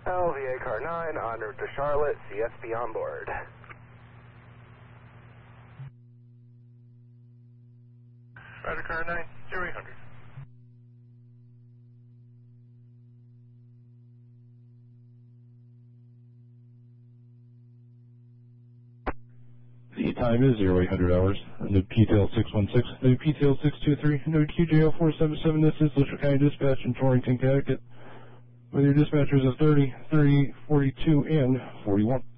LVA Car 9, en route to Charlotte, CSP on board. Roger Car 9, 0800. The time is 0800 hours. New PTL 616, new PTL 623, new QJL 477. This is Litchfield County Dispatch in Torrington, Connecticut, with your dispatchers of 30, 38, 42, and 41.